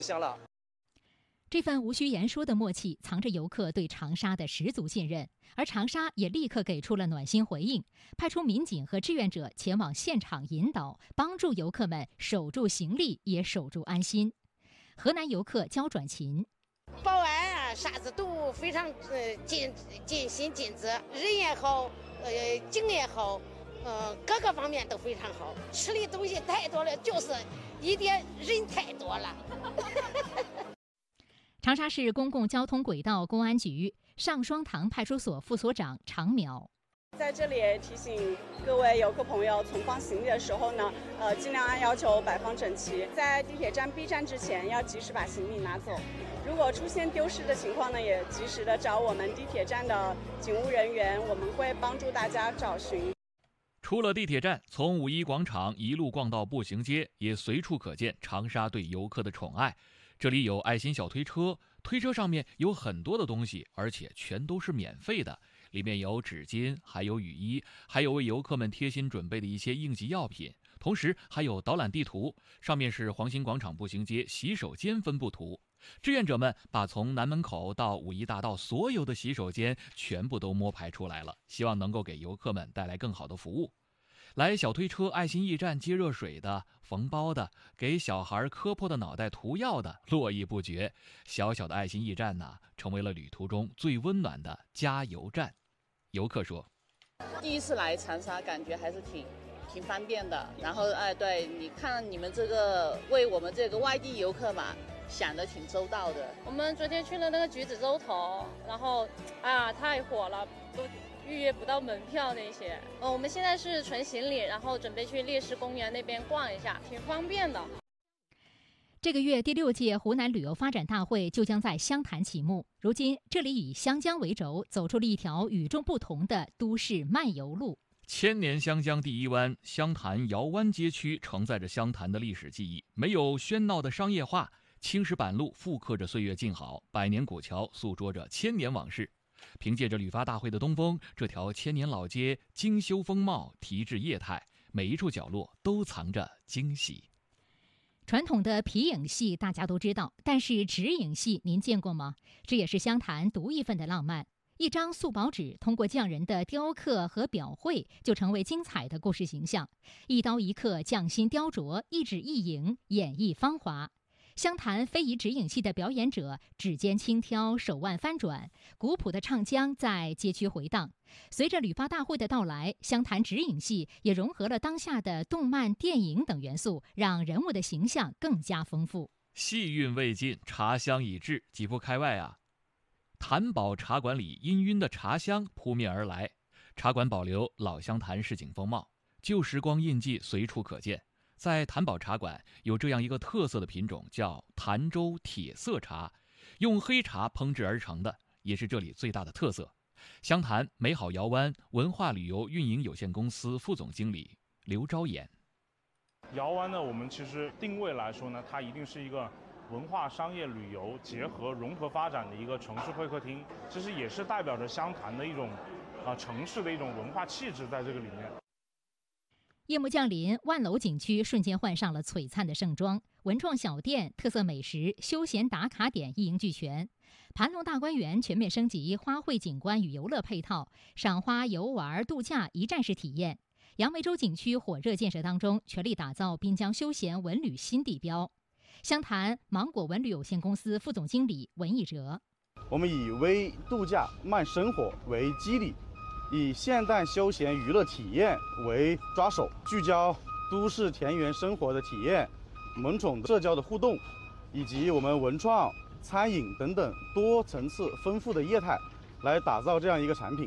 香了。 这份无需言说的默契，藏着游客对长沙的十足信任，而长沙也立刻给出了暖心回应，派出民警和志愿者前往现场引导，帮助游客们守住行李，也守住安心。河南游客焦转勤， 保安啊，啥子都非常尽心尽责，人也好，景也好，各个方面都非常好。吃的东西太多了，就是一点人太多了。 长沙市公共交通轨道公安局上双塘派出所副所长常淼， 在这里也提醒各位游客朋友，存放行李的时候呢，尽量按要求摆放整齐。在地铁站闭站之前，要及时把行李拿走。如果出现丢失的情况呢，也及时的找我们地铁站的警务人员，我们会帮助大家找寻。 出了地铁站，从五一广场一路逛到步行街，也随处可见长沙对游客的宠爱。这里有爱心小推车，推车上面有很多的东西，而且全都是免费的。里面有纸巾，还有雨衣，还有为游客们贴心准备的一些应急药品，同时还有导览地图，上面是黄兴广场步行街洗手间分布图。志愿者们把从南门口到五一大道所有的洗手间全部都摸排出来了，希望能够给游客们带来更好的服务。来小推车、爱心驿站接热水的、缝包的、给小孩磕破的脑袋涂药的络绎不绝。小小的爱心驿站呢，成为了旅途中最温暖的加油站。游客说：“ 第一次来长沙，感觉还是挺方便的。然后对，你看你们这个为我们这个外地游客嘛，想得挺周到的。 我们昨天去了那个橘子洲头，然后太火了，都预约不到门票那些。我们现在是存行李，然后准备去烈士公园那边逛一下，挺方便的。 这个月第6届湖南旅游发展大会就将在湘潭启幕。如今，这里以湘江为轴，走出了一条与众不同的都市漫游路。 千年湘江第一湾，湘潭姚湾街区承载着湘潭的历史记忆，没有喧闹的商业化，青石板路复刻着岁月静好，百年古桥诉说着千年往事。凭借着旅发大会的东风，这条千年老街精修风貌，提质业态，每一处角落都藏着惊喜。 传统的皮影戏大家都知道，但是纸影戏您见过吗？这也是湘潭独一份的浪漫。一张素薄纸，通过匠人的雕刻和裱绘，就成为精彩的故事形象。一刀一刻匠心雕琢，一纸一影演绎芳华。湘潭非遗纸影戏的表演者指尖轻挑，手腕翻转，古朴的唱腔在街区回荡。随着旅发大会的到来，湘潭纸影戏也融合了当下的动漫、电影等元素，让人物的形象更加丰富。 戏韵未尽，茶香已至。几步开外啊，潭宝茶馆里氤氲的茶香扑面而来。茶馆保留老湘潭市井风貌，旧时光印记随处可见。在潭宝茶馆有这样一个特色的品种，叫潭州铁色茶，用黑茶烹制而成的，也是这里最大的特色。湘潭美好姚湾文化旅游运营有限公司副总经理刘昭衍： 姚湾呢，我们其实定位来说呢，它一定是一个文化、商业、旅游结合、融合发展的一个城市会客厅，其实也是代表着湘潭的一种城市的一种文化气质在这个里面。 夜幕降临，万楼景区瞬间换上了璀璨的盛装，文创小店、特色美食、休闲打卡点一应俱全。盘龙大观园全面升级花卉景观与游乐配套，赏花、游玩、度假一站式体验。杨梅洲景区火热建设当中，全力打造滨江休闲文旅新地标。湘潭芒果文旅有限公司副总经理文义哲： 我们以微度假慢生活为基底，以现代休闲娱乐体验为抓手，聚焦都市田园生活的体验、萌宠社交的互动，以及我们文创、餐饮等等多层次丰富的业态，来打造这样一个产品。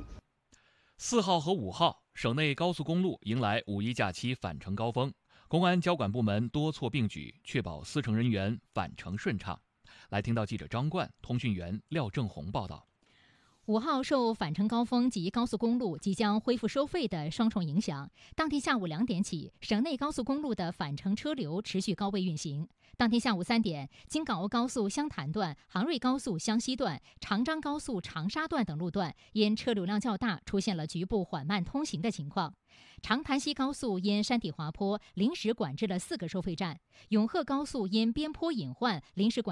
4号和5号，省内高速公路迎来五一假期返程高峰，公安交管部门多措并举，确保司乘人员返程顺畅。来听到记者张冠、通讯员廖正红报道。 5号受返程高峰及高速公路即将恢复收费的双重影响，当天下午2点起，省内高速公路的返程车流持续高位运行。 当天下午3点，京港澳高速湘潭段、杭瑞高速湘西段、长张高速长沙段等路段因车流量较大，出现了局部缓慢通行的情况。长潭西高速因山体滑坡，临时管制了4个收费站；永鹤高速因边坡隐患，临时管